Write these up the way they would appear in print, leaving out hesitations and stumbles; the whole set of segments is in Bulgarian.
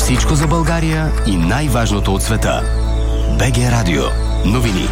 Всичко за България и най-важното от света. БГ Радио. Новини.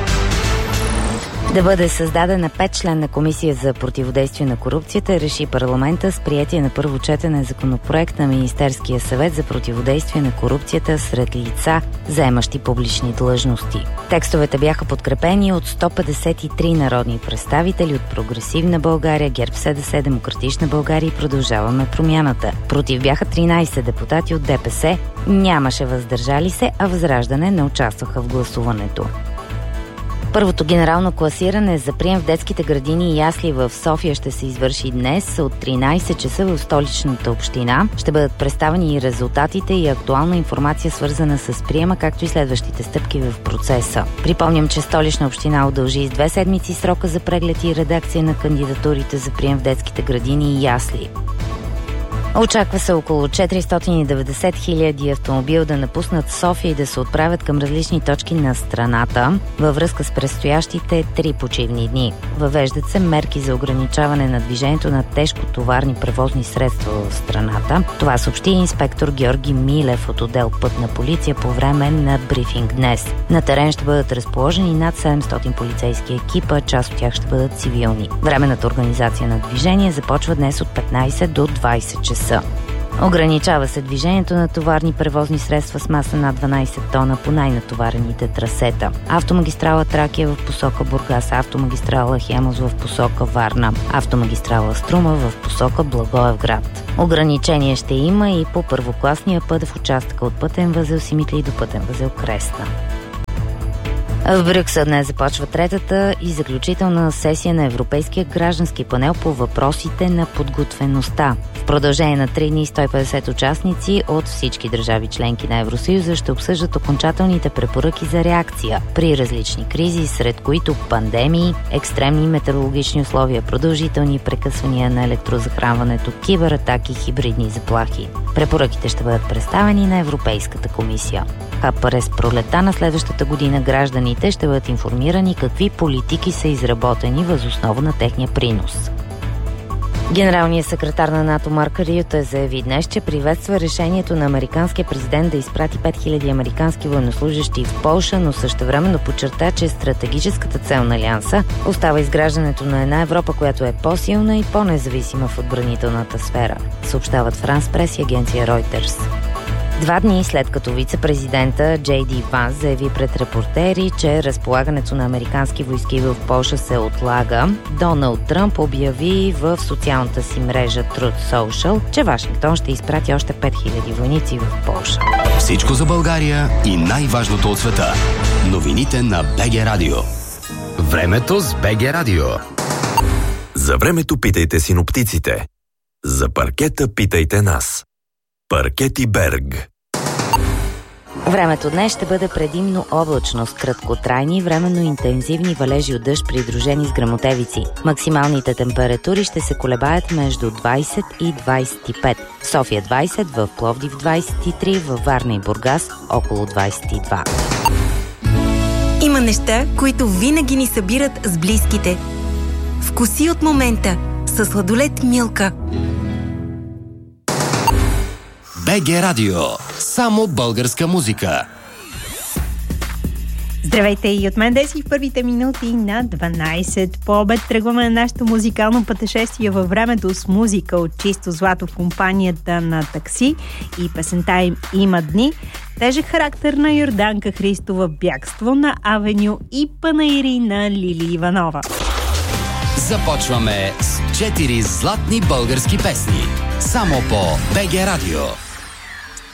Да бъде създадена 5-членна комисия за противодействие на корупцията, реши парламента с приятие на първо четене законопроект на Министерския съвет за противодействие на корупцията сред лица, заемащи публични длъжности. Текстовете бяха подкрепени от 153 народни представители от Прогресивна България, ГЕРБ-СДС, Демократична България и Продължаваме промяната. Против бяха 13 депутати от ДПС, нямаше въздържали се, а Възраждане не участваха в гласуването. Първото генерално класиране за прием в детските градини и ясли в София ще се извърши днес от 13 часа в столичната община. Ще бъдат представени и резултатите и актуална информация, свързана с приема, както и следващите стъпки в процеса. Припомням, че Столична община удължи с 2 седмици срока за преглед и редакция на кандидатурите за прием в детските градини и ясли. Очаква се около 490 хиляди автомобил да напуснат София и да се отправят към различни точки на страната във връзка с предстоящите 3 почивни дни. Въвеждат се мерки за ограничаване на движението на тежкотоварни превозни средства в страната. Това съобщи инспектор Георги Милев от отдел Пътна полиция по време на брифинг днес. На терен ще бъдат разположени над 700 полицейски екипа, част от тях ще бъдат цивилни. Временната организация на движение започва днес от 15 до 20 часа. Ограничава се движението на товарни превозни средства с маса над 12 тона по най-натоварените трасета. Автомагистрала Тракия в посока Бургас, автомагистрала Хемус в посока Варна, автомагистрала Струма в посока Благоевград. Ограничение ще има и по първокласния път в участъка от пътен възел Симитли до пътен възел Кресна. В Брюксел днес започва третата и заключителна сесия на Европейския граждански панел по въпросите на подготвеността. В продължение на 3 дни 150 участници от всички държави членки на Евросъюза ще обсъждат окончателните препоръки за реакция при различни кризи, сред които пандемии, екстремни метеорологични условия, продължителни прекъсвания на електрозахранването, кибератаки, хибридни заплахи. Препоръките ще бъдат представени на Европейската комисия. А през пролета на следващата година гражданите ще бъдат информирани какви политики са изработени въз основа на техния принос. Генералният секретар на НАТО Марк Рюте заяви днес, че приветства решението на американския президент да изпрати 5000 американски военнослужещи в Полша, но същевременно подчерта, че стратегическата цел на Алианса остава изграждането на една Европа, която е по-силна и по-независима в отбранителната сфера, съобщават Франс Прес и агенция Reuters. 2 дни след като вице-президента Джей Ди Ванс заяви пред репортери, че разполагането на американски войски в Полша се отлага, Доналд Тръмп обяви в социалната си мрежа Truth Social, че Вашингтон ще изпрати още 5000 войници в Полша. Всичко за България и най-важното от света. Новините на БГ Радио. Времето с БГ Радио. За времето питайте синоптиците. За паркета питайте нас. Паркети Берг. Времето днес ще бъде предимно облачно с краткотрайни и временно интензивни валежи от дъжд, придружени с гръмотевици. Максималните температури ще се колебаят между 20 и 25. В София 20, в Пловдив 23, във Варна и Бургас около 22. Има неща, които винаги ни събират с близките. Вкуси от момента със сладолед Милка. БГ Радио. Само българска музика. Здравейте и от мен Деси в първите минути на 12 по обед. Тръгваме на нашето музикално пътешествие във времето с музика от чисто злато в компанията на Такси и песента им "Има дни", тежък характер на Йорданка Христова, "Бягство" на Авеню и "Панаири" на Лили Иванова. Започваме с 4 златни български песни. Само по БГ Радио.